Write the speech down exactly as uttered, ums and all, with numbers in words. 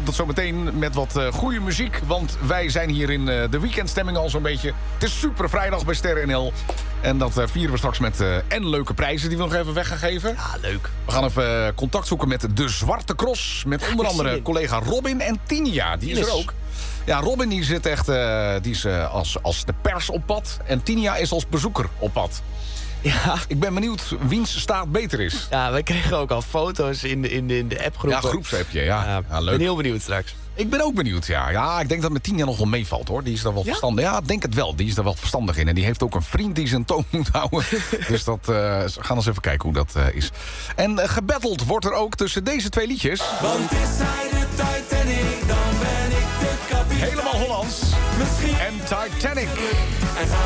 tot zometeen met wat uh, goede muziek. Want wij zijn hier in uh, de weekendstemming al zo'n beetje. Het is super vrijdag bij Sterren N L. En dat uh, vieren we straks met uh, en leuke prijzen die we nog even weg gaan geven. Ja, leuk. We gaan even uh, contact zoeken met de Zwarte Cross. Met onder andere collega Robin en Tinia. Die is er ook. Ja, Robin die zit echt uh, die is, uh, als, als de pers op pad. En Tinia is als bezoeker op pad. Ja. Ik ben benieuwd wiens staat beter is. Ja, wij kregen ook al foto's in de, in de, in de appgroep. Ja, groepsappje, ja. ja, ja leuk. Ik ben heel benieuwd straks. Ik ben ook benieuwd, ja. Ja, ik denk dat met Tinia nog wel meevalt, hoor. Die is daar wel ja? verstandig. Ja, ik denk het wel. Die is daar wel verstandig in. En die heeft ook een vriend die zijn toon moet houden. Dus dat, uh, we gaan eens even kijken hoe dat uh, is. En uh, gebatteld wordt er ook tussen deze twee liedjes. Want is hij de Titanic, dan ben ik de kapitein. Helemaal Hollands. Misschien en Titanic. En ga